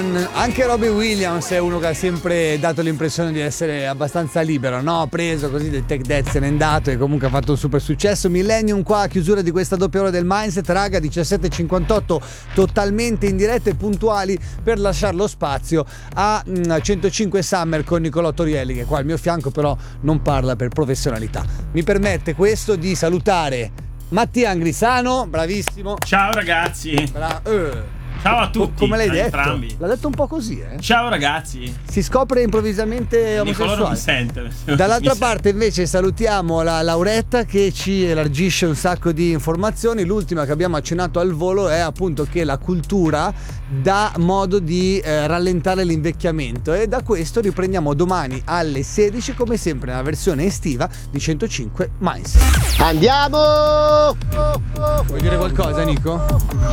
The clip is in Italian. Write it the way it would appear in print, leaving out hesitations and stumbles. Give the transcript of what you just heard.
Anche Robbie Williams è uno che ha sempre dato l'impressione di essere abbastanza libero, no? Preso così del Tech Death, se n'è andato e comunque ha fatto un super successo. Millennium qua a chiusura di questa doppia ora del Mindset, raga, 17:58, totalmente in diretta e puntuali per lasciare lo spazio a 105 Summer con Nicolò Torielli, che qua al mio fianco però non parla per professionalità. Mi permette questo di salutare Mattia Angrisano, bravissimo. Ciao ragazzi. Ciao a tutti. Come l'hai detto? Entrambi. L'ha detto un po' così, eh? Ciao ragazzi. Si scopre improvvisamente Nicolò non mi omosessuale. sente. Dall'altra parte invece salutiamo la Lauretta che ci elargisce un sacco di informazioni. L'ultima che abbiamo accennato al volo è appunto che la cultura dà modo di rallentare l'invecchiamento, e da questo riprendiamo domani alle 16 come sempre nella versione estiva di 105 Mindset. Andiamo! Vuoi dire qualcosa, Nico?